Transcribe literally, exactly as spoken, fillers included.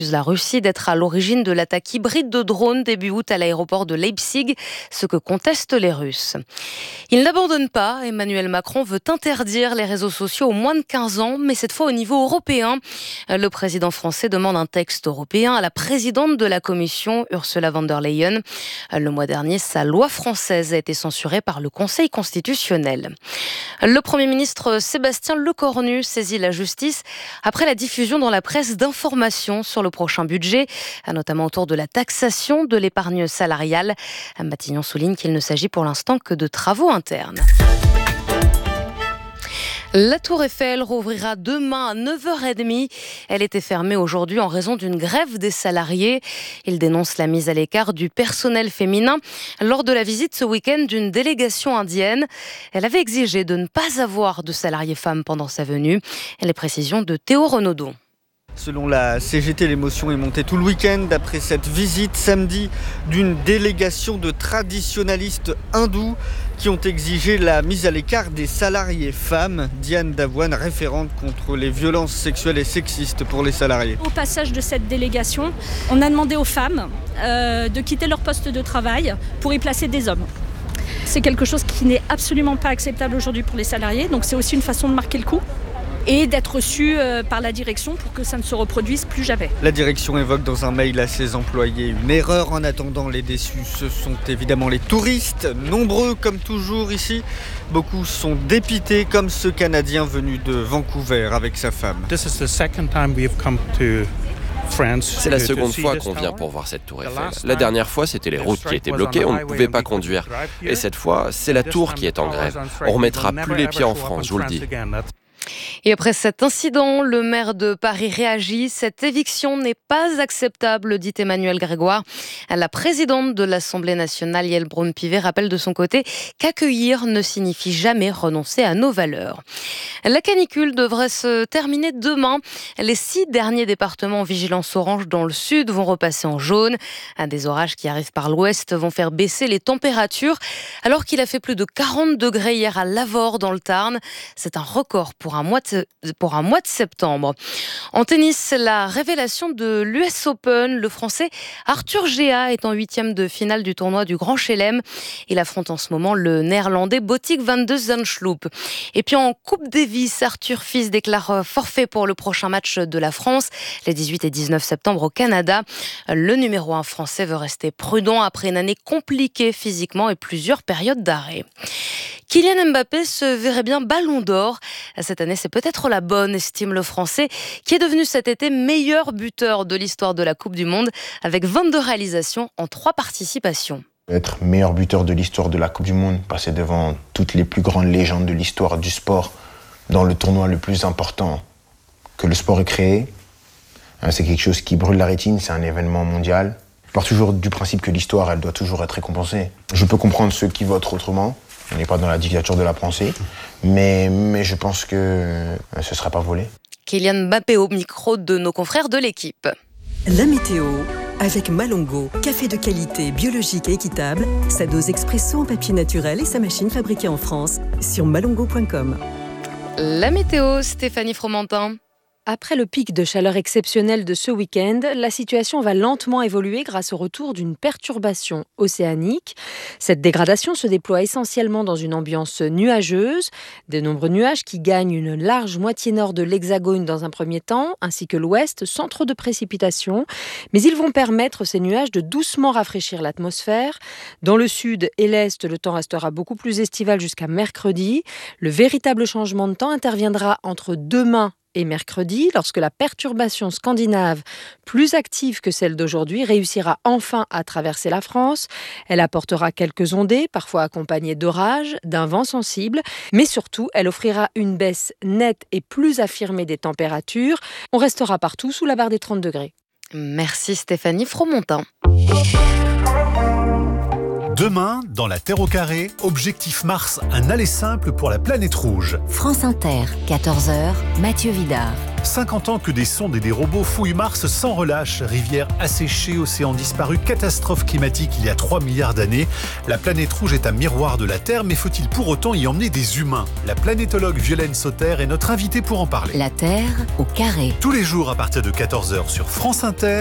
La Russie d'être à l'origine de l'attaque hybride de drones début août à l'aéroport de Leipzig, ce que contestent les Russes. Il n'abandonne pas. Emmanuel Macron veut interdire les réseaux sociaux aux moins de quinze ans, mais cette fois au niveau européen. Le président français demande un texte européen à la présidente de la Commission, Ursula von der Leyen. Le mois dernier, sa loi française a été censurée par le Conseil constitutionnel. Le Premier ministre Sébastien Lecornu saisit la justice après la diffusion dans la presse d'informations sur le prochain budget, notamment autour de la taxation de l'épargne salariale. Matignon souligne qu'il ne s'agit pour l'instant que de travaux internes. La Tour Eiffel rouvrira demain à neuf heures trente. Elle était fermée aujourd'hui en raison d'une grève des salariés. Ils dénoncent la mise à l'écart du personnel féminin lors de la visite ce week-end d'une délégation indienne. Elle avait exigé de ne pas avoir de salariés femmes pendant sa venue. Les précisions de Théo Renaudot. Selon la C G T, l'émotion est montée tout le week-end après cette visite samedi d'une délégation de traditionalistes hindous qui ont exigé la mise à l'écart des salariés femmes. Diane Davoine, référente contre les violences sexuelles et sexistes pour les salariés. Au passage de cette délégation, on a demandé aux femmes euh, de quitter leur poste de travail pour y placer des hommes. C'est quelque chose qui n'est absolument pas acceptable aujourd'hui pour les salariés, donc c'est aussi une façon de marquer le coup et d'être reçu par la direction pour que ça ne se reproduise plus jamais. La direction évoque dans un mail à ses employés une erreur. En attendant, les déçus, ce sont évidemment les touristes, nombreux comme toujours ici. Beaucoup sont dépités, comme ce Canadien venu de Vancouver avec sa femme. This is the second time we have come to C'est la seconde fois qu'on vient pour voir cette tour Eiffel. La dernière fois, c'était les routes qui étaient bloquées, on ne pouvait pas conduire. Et cette fois, c'est la tour qui est en grève. On remettra plus les pieds en France, je vous le dis. Et après cet incident, le maire de Paris réagit. Cette éviction n'est pas acceptable, dit Emmanuel Grégoire. La présidente de l'Assemblée nationale, Yael Braun-Pivet, rappelle de son côté qu'accueillir ne signifie jamais renoncer à nos valeurs. La canicule devrait se terminer demain. Les six derniers départements en vigilance orange dans le sud vont repasser en jaune. Des orages qui arrivent par l'ouest vont faire baisser les températures, alors qu'il a fait plus de quarante degrés hier à Lavore dans le Tarn. C'est un record pour un mois de, pour un mois de septembre. En tennis, la révélation de l'U S Open, le Français Arthur Géa est en huitième de finale du tournoi du Grand Chelem. Il affronte en ce moment le Néerlandais Botic van de Zandschulp. Et puis en Coupe Davis, Arthur Fils déclare forfait pour le prochain match de la France, les dix-huit et dix-neuf septembre au Canada. Le numéro un français veut rester prudent après une année compliquée physiquement et plusieurs périodes d'arrêt. Kylian Mbappé se verrait bien Ballon d'Or. Cette année, c'est peut-être la bonne, estime le Français, qui est devenu cet été meilleur buteur de l'histoire de la Coupe du Monde, avec vingt-deux réalisations en trois participations. Être meilleur buteur de l'histoire de la Coupe du Monde, passer devant toutes les plus grandes légendes de l'histoire du sport, dans le tournoi le plus important que le sport ait créé, c'est quelque chose qui brûle la rétine, c'est un événement mondial. Je pars toujours du principe que l'histoire, elle doit toujours être récompensée. Je peux comprendre ceux qui votent autrement. On n'est pas dans la dictature de la pensée, mais, mais je pense que ce ne sera pas volé. Kylian Mbappé au micro de nos confrères de l'équipe. La météo avec Malongo, café de qualité, biologique et équitable, sa dose expresso en papier naturel et sa machine fabriquée en France sur malongo point com. La météo, Stéphanie Fromentin. Après le pic de chaleur exceptionnel de ce week-end, la situation va lentement évoluer grâce au retour d'une perturbation océanique. Cette dégradation se déploie essentiellement dans une ambiance nuageuse. De nombreux nuages qui gagnent une large moitié nord de l'Hexagone dans un premier temps, ainsi que l'ouest, sans trop de précipitations. Mais ils vont permettre, ces nuages, de doucement rafraîchir l'atmosphère. Dans le sud et l'est, le temps restera beaucoup plus estival jusqu'à mercredi. Le véritable changement de temps interviendra entre demain et mercredi, lorsque la perturbation scandinave, plus active que celle d'aujourd'hui, réussira enfin à traverser la France. Elle apportera quelques ondées, parfois accompagnées d'orages, d'un vent sensible, mais surtout, elle offrira une baisse nette et plus affirmée des températures. On restera partout sous la barre des trente degrés. Merci Stéphanie Fromentin. Demain, dans la Terre au carré, Objectif Mars, un aller simple pour la planète rouge. France Inter, quatorze heures, Mathieu Vidard. cinquante ans que des sondes et des robots fouillent Mars sans relâche. Rivières asséchées, océans disparus, catastrophe climatique il y a trois milliards d'années. La planète rouge est un miroir de la Terre, mais faut-il pour autant y emmener des humains ? La planétologue Violaine Sauter est notre invitée pour en parler. La Terre au carré. Tous les jours à partir de quatorze heures sur France Inter.